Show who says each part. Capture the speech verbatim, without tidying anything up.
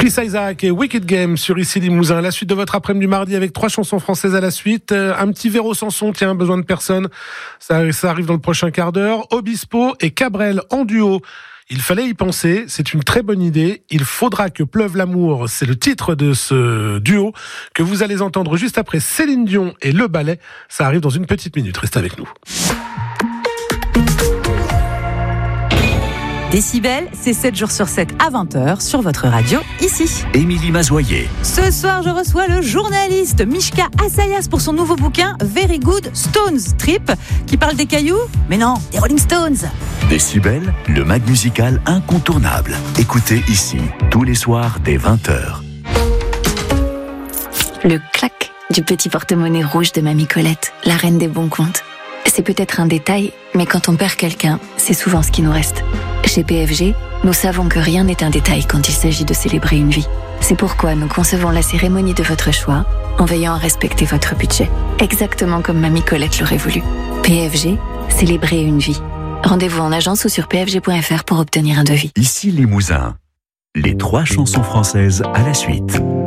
Speaker 1: Chris Isaak et Wicked Game sur Ici Limousin. La suite de votre après-midi du mardi avec trois chansons françaises à la suite. Un petit Véro Sanson, tiens, besoin de personne. Ça, ça arrive dans le prochain quart d'heure. Obispo et Cabrel en duo. Il fallait y penser, c'est une très bonne idée. Il faudra que pleuve l'amour, c'est le titre de ce duo que vous allez entendre juste après Céline Dion et Le Ballet. Ça arrive dans une petite minute, restez avec nous.
Speaker 2: Décibel, c'est sept jours sur sept à vingt heures sur votre radio, ici.
Speaker 3: Émilie Mazoyer.
Speaker 2: Ce soir, je reçois le journaliste Mishka Assayas pour son nouveau bouquin Very Good Stones Trip, qui parle des cailloux, mais non, des Rolling Stones.
Speaker 3: Décibel, le mag musical incontournable. Écoutez ici, tous les soirs dès vingt heures.
Speaker 4: Le clac du petit porte-monnaie rouge de Mamie Colette, la reine des bons comptes. C'est peut-être un détail, mais quand on perd quelqu'un, c'est souvent ce qui nous reste. Chez P F G, nous savons que rien n'est un détail quand il s'agit de célébrer une vie. C'est pourquoi nous concevons la cérémonie de votre choix en veillant à respecter votre budget. Exactement comme Mamie Colette l'aurait voulu. P F G, célébrer une vie. Rendez-vous en agence ou sur p f g point f r pour obtenir un devis.
Speaker 3: Ici Limousin. Les trois chansons françaises à la suite.